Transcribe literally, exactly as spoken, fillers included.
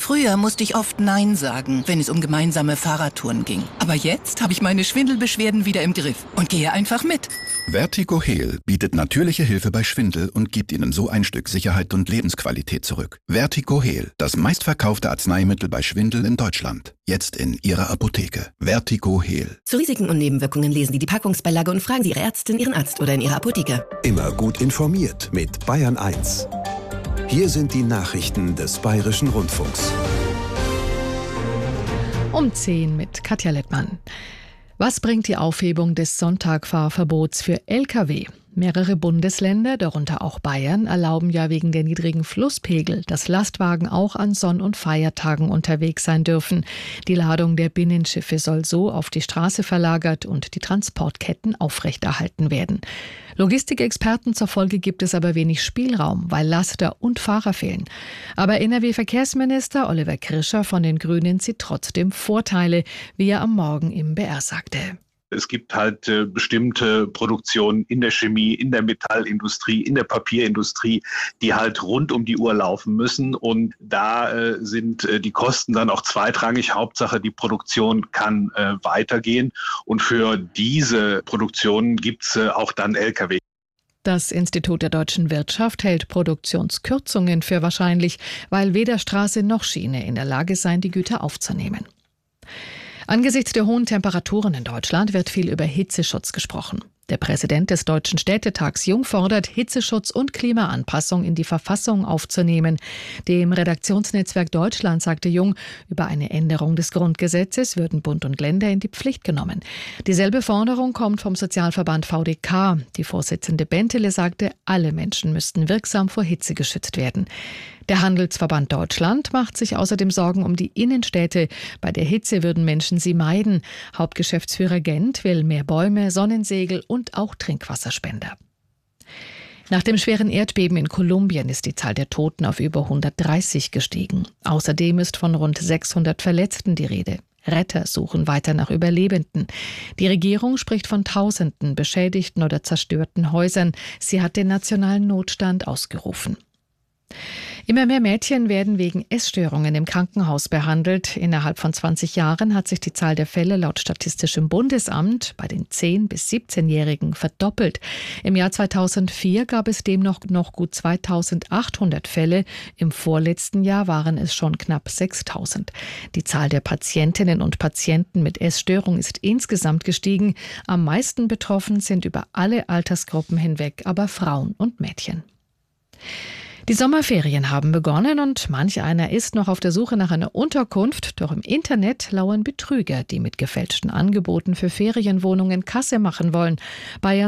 Früher musste ich oft Nein sagen, wenn es um gemeinsame Fahrradtouren ging. Aber jetzt habe ich meine Schwindelbeschwerden wieder im Griff und gehe einfach mit. Vertigo-Heal bietet natürliche Hilfe bei Schwindel und gibt Ihnen so ein Stück Sicherheit und Lebensqualität zurück. Vertigo-Heal, das meistverkaufte Arzneimittel bei Schwindel in Deutschland. Jetzt in Ihrer Apotheke. Vertigo-Heal. Zu Risiken und Nebenwirkungen lesen Sie die Packungsbeilage und fragen Sie Ihre Ärztin, Ihren Arzt oder in Ihrer Apotheke. Immer gut informiert mit Bayern eins. Hier sind die Nachrichten des Bayerischen Rundfunks. Um zehn mit Katja Lettmann. Was bringt die Aufhebung des Sonntagfahrverbots für L K W? Mehrere Bundesländer, darunter auch Bayern, erlauben ja wegen der niedrigen Flusspegel, dass Lastwagen auch an Sonn- und Feiertagen unterwegs sein dürfen. Die Ladung der Binnenschiffe soll so auf die Straße verlagert und die Transportketten aufrechterhalten werden. Logistikexperten zufolge gibt es aber wenig Spielraum, weil Laster und Fahrer fehlen. Aber N R W-Verkehrsminister Oliver Krischer von den Grünen sieht trotzdem Vorteile, wie er am Morgen im B R sagte. Es gibt halt äh, bestimmte Produktionen in der Chemie, in der Metallindustrie, in der Papierindustrie, die halt rund um die Uhr laufen müssen. Und da äh, sind äh, die Kosten dann auch zweitrangig. Hauptsache, die Produktion kann äh, weitergehen. Und für diese Produktionen gibt's äh, auch dann L K W. Das Institut der deutschen Wirtschaft hält Produktionskürzungen für wahrscheinlich, weil weder Straße noch Schiene in der Lage seien, die Güter aufzunehmen. Angesichts der hohen Temperaturen in Deutschland wird viel über Hitzeschutz gesprochen. Der Präsident des Deutschen Städtetags Jung fordert, Hitzeschutz und Klimaanpassung in die Verfassung aufzunehmen. Dem Redaktionsnetzwerk Deutschland sagte Jung, über eine Änderung des Grundgesetzes würden Bund und Länder in die Pflicht genommen. Dieselbe Forderung kommt vom Sozialverband V D K. Die Vorsitzende Bentele sagte, alle Menschen müssten wirksam vor Hitze geschützt werden. Der Handelsverband Deutschland macht sich außerdem Sorgen um die Innenstädte. Bei der Hitze würden Menschen sie meiden. Hauptgeschäftsführer Gent will mehr Bäume, Sonnensegel und auch Trinkwasserspender. Nach dem schweren Erdbeben in Kolumbien ist die Zahl der Toten auf über hundertdreißig gestiegen. Außerdem ist von rund sechshundert Verletzten die Rede. Retter suchen weiter nach Überlebenden. Die Regierung spricht von Tausenden beschädigten oder zerstörten Häusern. Sie hat den nationalen Notstand ausgerufen. Immer mehr Mädchen werden wegen Essstörungen im Krankenhaus behandelt. Innerhalb von zwanzig Jahren hat sich die Zahl der Fälle laut Statistischem Bundesamt bei den zehn- bis siebzehnjährigen verdoppelt. Im Jahr zweitausendvier gab es demnach noch gut zweitausendachthundert Fälle. Im vorletzten Jahr waren es schon knapp sechstausend. Die Zahl der Patientinnen und Patienten mit Essstörung ist insgesamt gestiegen. Am meisten betroffen sind über alle Altersgruppen hinweg aber Frauen und Mädchen. Die Sommerferien haben begonnen und manch einer ist noch auf der Suche nach einer Unterkunft. Doch im Internet lauern Betrüger, die mit gefälschten Angeboten für Ferienwohnungen Kasse machen wollen. Bayern